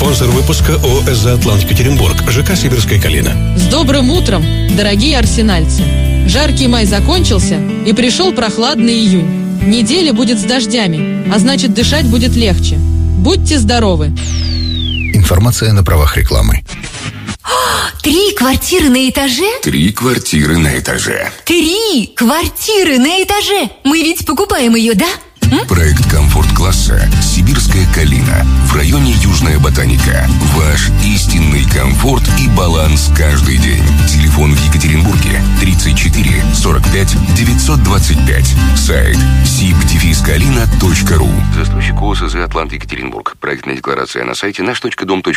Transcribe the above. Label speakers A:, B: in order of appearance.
A: Спонсор выпуска ООО «ЭЗА Атлант Екатеринбург», ЖК «Сибирская Калина».
B: С добрым утром, дорогие арсенальцы! Жаркий май закончился, и пришел прохладный июнь. Неделя будет с дождями, а значит, дышать будет легче. Будьте здоровы!
C: Информация на правах рекламы.
D: 3 квартиры на этаже?
E: 3 квартиры на этаже.
D: 3 квартиры на этаже! Мы ведь покупаем ее, да?
E: Проект комфорт-класса «Сибирская Калина» в районе Южная Ботаника. Ваш истинный комфорт и баланс каждый день. Телефон в Екатеринбурге 34 45 925. Сайт sib-kalina.ru.
F: Застройщик ООО «ЭЗА Атлант Екатеринбург». Проектная декларация на сайте наш.дом.ру.